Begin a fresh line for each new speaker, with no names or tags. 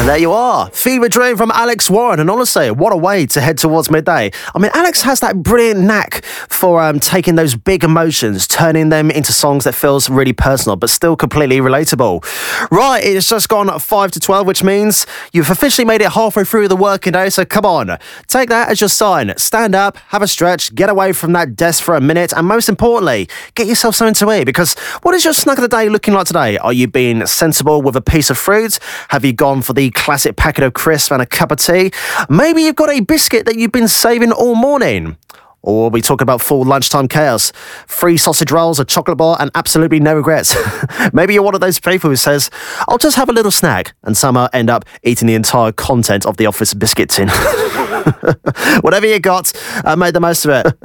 There you are. Fever Dream from Alex Warren. And honestly, what a way to head towards midday. I mean, Alex has that brilliant knack for taking those big emotions, turning them into songs that feels really personal, but still completely relatable. Right, it's just gone 5 to 12, which means you've officially made it halfway through the working day. So come on, take that as your sign. Stand up, have a stretch, get away from that desk for a minute, and most importantly, get yourself something to eat. Because what is your snack of the day looking like today? Are you being sensible with a piece of fruit? Have you gone for the classic packet of crisps and a cup of tea? Maybe you've got a biscuit that you've been saving all morning. Or we talk about full lunchtime chaos, 3 sausage rolls, a chocolate bar, and absolutely no regrets. Maybe you're one of those people who says, I'll just have a little snack, and somehow end up eating the entire content of the office biscuit tin. Whatever you got, make the most of it.